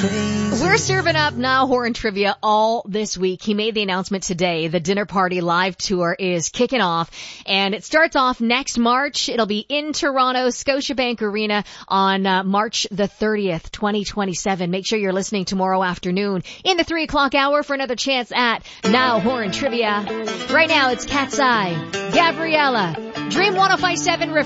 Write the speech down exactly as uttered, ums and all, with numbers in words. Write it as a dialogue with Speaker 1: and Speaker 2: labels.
Speaker 1: We're serving up Niall Horan trivia all this week. He made the announcement today. The Dinner Party live tour is kicking off, and it starts off next March. It'll be in Toronto, Scotiabank Arena on uh, March the thirtieth, twenty twenty-seven. Make sure you're listening tomorrow afternoon in the three o'clock hour for another chance at Niall Horan trivia. Right now, it's Cat's Eye, Gabriella, Dream one oh five point seven